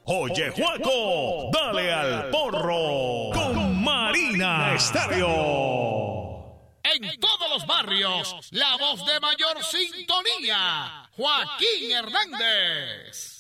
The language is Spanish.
Oye, Juaco, dale al porro con Marina Estéreo. En todos los barrios, la voz de mayor sintonía, Joaquín Hernández.